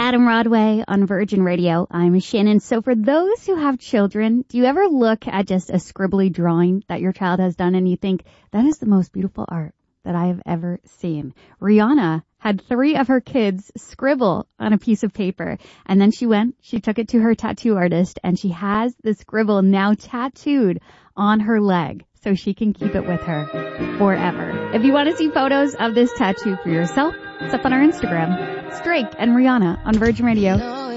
Adam Rodway on Virgin Radio. I'm Shannon. So for those who have children, do you ever look at just a scribbly drawing that your child has done and you think, that is the most beautiful art that I have ever seen? Rihanna had 3 of her kids scribble on a piece of paper. And then she took it to her tattoo artist, and she has the scribble now tattooed on her leg so she can keep it with her forever. If you want to see photos of this tattoo for yourself, it's up on our Instagram. It's Drake and Rihanna on Virgin Radio.